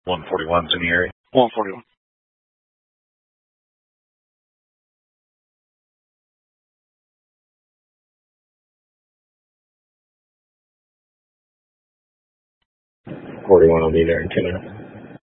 141's in the area. 141. Forty-one will be there in 2 minutes.